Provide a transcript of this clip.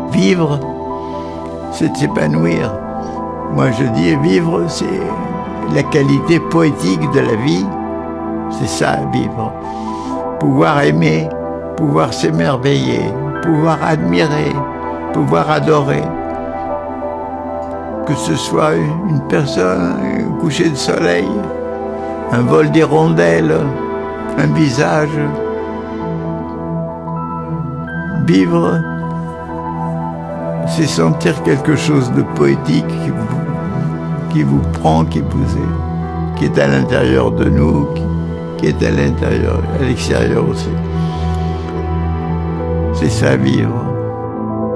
Vivre, c'est s'épanouir. Moi je dis vivre, c'est la qualité poétique de la vie. C'est ça, vivre. Pouvoir aimer, pouvoir s'émerveiller, pouvoir admirer, pouvoir adorer. Que ce soit une personne, un coucher de soleil, un vol d'hirondelles, un visage. Vivre, c'est sentir quelque chose de poétique qui vous prend, qui est à l'intérieur de nous, qui est à l'intérieur, à l'extérieur aussi. C'est ça, vivre.